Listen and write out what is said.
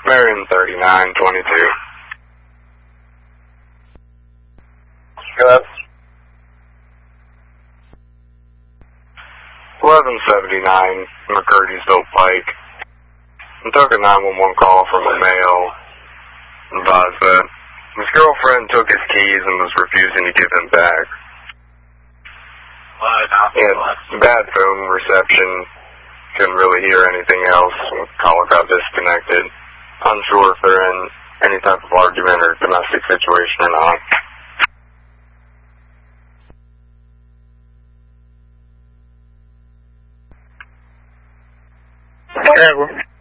Marion 3922. Hello? 1179 McCurdy'sville Pike. I took a 911 call from a male and advised that his girlfriend took his keys and was refusing to give them back. He had bad phone reception, couldn't really hear anything else, and the caller got disconnected. Unsure if they're in any type of argument or domestic situation or not. Yeah,